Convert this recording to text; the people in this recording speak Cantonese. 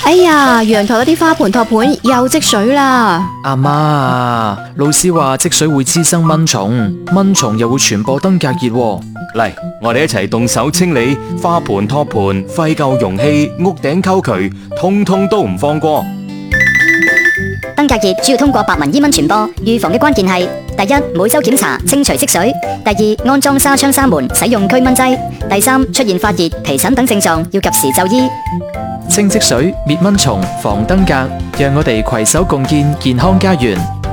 哎呀，陽台嗰啲花盆托盤又積水啦！ 阿媽啊，老師話積水會滋生蚊蟲，蚊蟲又會傳播登革熱喎。 嚟，我哋一齊動手清理花盆、托盤、廢舊容器、屋頂溝渠，通通都唔放過。 登革熱主要通過白紋伊蚊傳播，預防嘅關鍵係：第一，每周檢查清除積水；第二，安裝紗窗紗門，使用驅蚊劑；第三，出現發熱、皮疹等症狀，要及時就醫。 清積水、滅蚊蟲、防登革，讓我哋攜手共建健康家園。